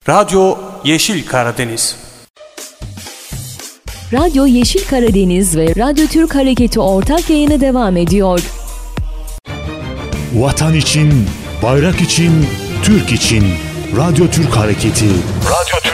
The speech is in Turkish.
Radyo Yeşil Karadeniz. Radyo Yeşil Karadeniz ve Radyo Türk Hareketi ortak yayını devam ediyor. Vatan için, bayrak için, Türk için Radyo Türk Hareketi. Radyo